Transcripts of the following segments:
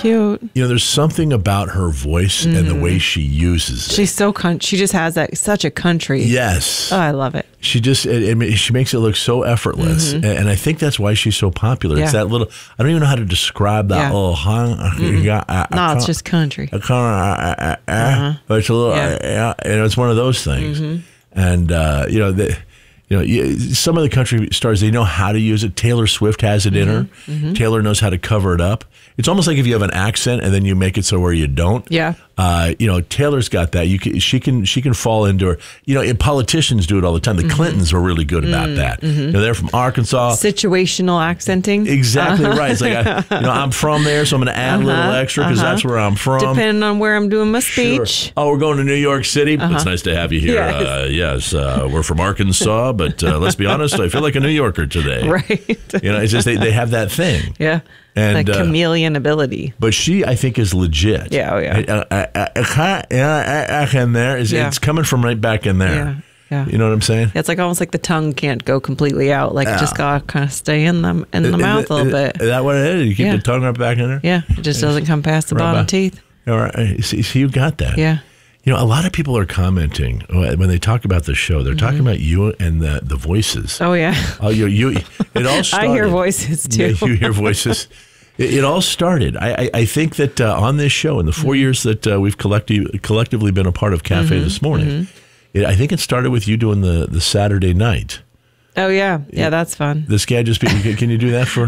cute. There's something about her voice and the way she uses it. She's so she just has such a country. Yes. Oh, I love it. She just she makes it look so effortless, and I think that's why she's so popular. It's that little. I don't even know how to describe that little. No, it's just country. But it's a little. It's one of those things, and some of the country stars, they know how to use it. Taylor Swift has it in her. Taylor knows how to cover it up. It's almost like if you have an accent and then you make it so where you don't. Yeah. Taylor's got that. She can fall into her. And politicians do it all the time. The Clintons were really good about that. They're from Arkansas. Situational accenting. Exactly right. It's like I'm from there, so I'm going to add a little extra because that's where I'm from. Depending on where I'm doing my speech. Sure. Oh, we're going to New York City. It's nice to have you here. Yes. We're from Arkansas, but let's be honest, I feel like a New Yorker today. Right. It's just they have that thing. Yeah. And like chameleon ability. But she, I think, is legit. Yeah, oh yeah. In there it's coming from right back in there. Yeah. You know what I'm saying? It's like almost like the tongue can't go completely out. Like it just gotta kind of stay in the mouth a little bit. Is that what it is? You keep the tongue right back in there? Yeah. It just doesn't come past the bottom teeth. All right. See, you got that. Yeah. A lot of people are commenting when they talk about the show. They're talking about you and the voices. Oh yeah. Oh, you. It all started. I hear voices too. Yeah, you hear voices. It all started. I think that on this show, in the 4 years that we've collectively been a part of Cafe This Morning, I think it started with you doing the Saturday night. Oh, yeah. Yeah, that's fun. This guy just, can you do that for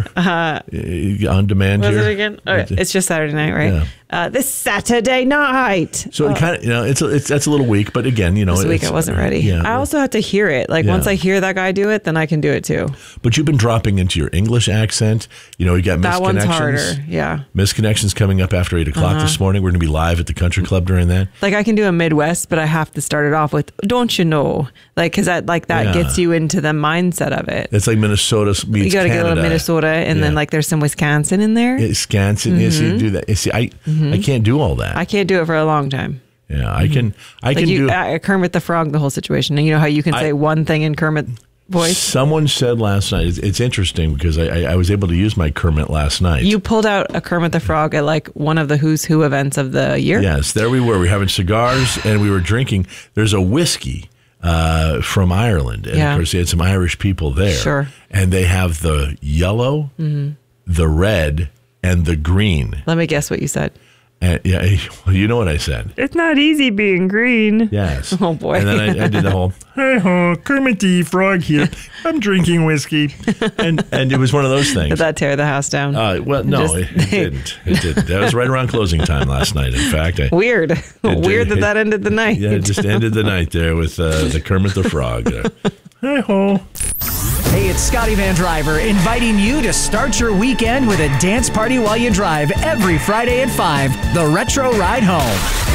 on demand here? Was it again? Oh, it's just Saturday night, right? Yeah. This Saturday night. So it kind of, that's a little weak, but again, this week I wasn't ready. Yeah. I also have to hear it. Like once I hear that guy do it, then I can do it too. But you've been dropping into your English accent. You got Misconnections. That one's harder. Yeah. Misconnections coming up after 8 o'clock this morning. We're going to be live at the Country Club during that. Like I can do a Midwest, but I have to start it off with, don't you know? Like, cause that gets you into the mindset of it. It's like Minnesota meets Canada. You got to get a little Minnesota and then like there's some Wisconsin in there. Wisconsin. Yes, you do that. See, I can't do all that. I can't do it for a long time. Yeah, I can do Kermit the Frog, the whole situation. And you know how you can say one thing in Kermit voice? Someone said last night, it's interesting because I was able to use my Kermit last night. You pulled out a Kermit the Frog at like one of the Who's Who events of the year? Yes, there we were. We were having cigars and we were drinking. There's a whiskey from Ireland. And of course, they had some Irish people there. Sure. And they have the yellow, the red, and the green. Let me guess what you said. And well, you know what I said. It's not easy being green. Yes. Oh, boy. And then I did the whole, hey ho, Kermit the Frog here. I'm drinking whiskey. And it was one of those things. Did that tear the house down? Well, no, it didn't. It didn't. That was right around closing time last night, in fact. Weird that ended the night. Yeah, it just ended the night there with the Kermit the Frog. Hey ho. Hey, it's Scotty Van Driver inviting you to start your weekend with a dance party while you drive every Friday at 5, the Retro Ride Home.